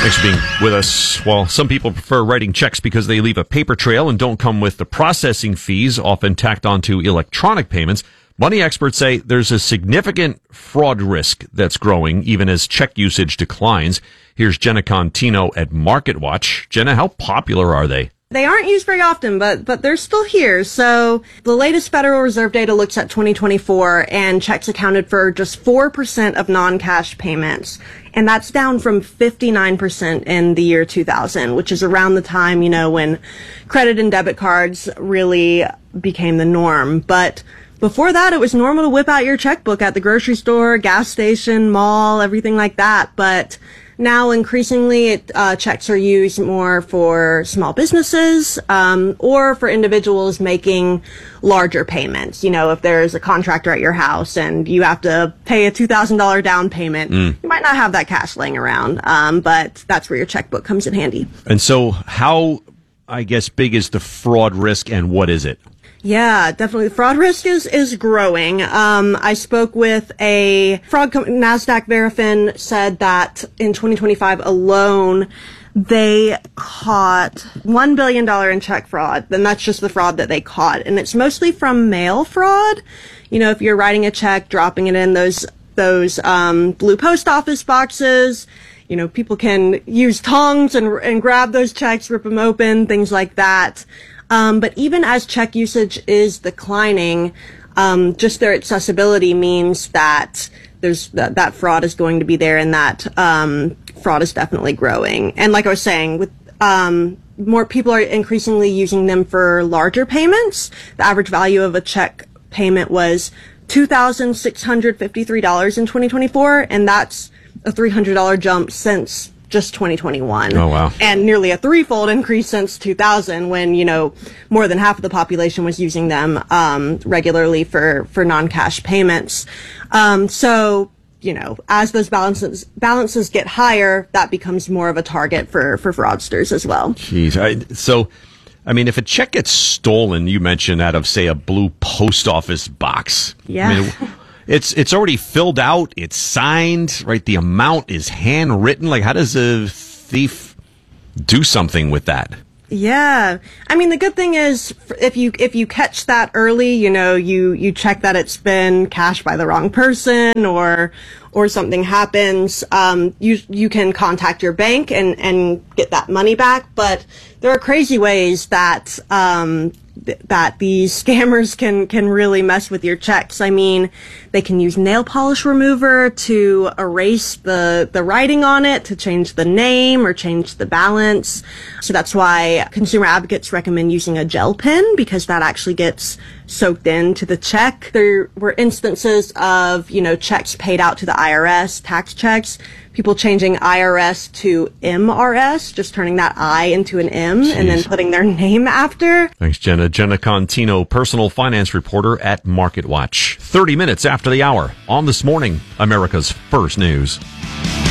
Thanks for being with us. While some people prefer writing checks because they leave a paper trail and don't come with the processing fees often tacked onto electronic payments, money experts say there's a significant fraud risk that's growing even as check usage declines. Here's Jenna Contino at MarketWatch. Jenna, how popular are they? They aren't used very often, but they're still here. So the latest Federal Reserve data looks at 2024, and checks accounted for just 4% of non-cash payments. And that's down from 59% in the year 2000, which is around the time, when credit and debit cards really became the norm. But before that, it was normal to whip out your checkbook at the grocery store, gas station, mall, everything like that. But now, increasingly, checks are used more for small businesses or for individuals making larger payments. If there's a contractor at your house and you have to pay a $2,000 down payment, you might not have that cash laying around, but that's where your checkbook comes in handy. And so how, big is the fraud risk and what is it? Yeah, definitely. The fraud risk is growing. I spoke with a fraud company, Nasdaq Verafin, said that in 2025 alone, they caught $1 billion in check fraud. And that's just the fraud that they caught. And it's mostly from mail fraud. If you're writing a check, dropping it in those blue post office boxes, people can use tongs and grab those checks, rip them open, things like that. But even as check usage is declining, just their accessibility means that that fraud is going to be there, and that fraud is definitely growing. And like I was saying, with more people are increasingly using them for larger payments. The average value of a check payment was $2,653 in 2024, and that's a $300 jump since just 2021. Oh, wow. And nearly a threefold increase since 2000 when, more than half of the population was using them regularly for non-cash payments. So, as those balances get higher, that becomes more of a target for fraudsters as well. Jeez. If a check gets stolen, you mentioned out of, say, a blue post office box. Yeah. It's already filled out. It's signed, right? The amount is handwritten. Like, how does a thief do something with that? Yeah. The good thing is if you catch that early, you check that it's been cashed by the wrong person or something happens, you can contact your bank and get that money back. But there are crazy ways that these scammers can really mess with your checks. They can use nail polish remover to erase the writing on it, to change the name or change the balance. So that's why consumer advocates recommend using a gel pen, because that actually gets soaked into the check. There were instances of, checks paid out to the IRS, tax checks, people changing IRS to MRS, just turning that I into an M. Jeez. And then putting their name after. Thanks, Jenna. Jenna Contino, personal finance reporter at MarketWatch. 30 minutes after the hour on This Morning, America's First News.